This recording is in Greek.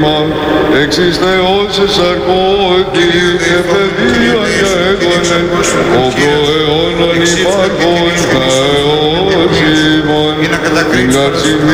εξ Θεός αρκώτης και παιδεία και έγωνε, ο προαιώνων υπάρχον Θεός ημών, την